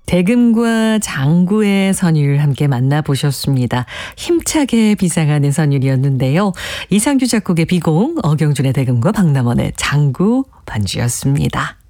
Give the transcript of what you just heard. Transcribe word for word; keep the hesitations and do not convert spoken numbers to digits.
대금과 장구의 선율 함께 만나보셨습니다. 힘차게 비상하는 선율이었는데요. 이상규 작곡의 비공, 어경준의 대금과 박남원의 장구 반주였습니다.